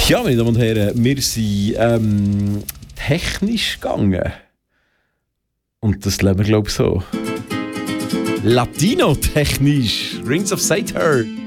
Ja, meine Damen und Herren, wir sind technisch gegangen. Und das leben wir, glaube ich, so. Latino-technisch. Rings of Saturn.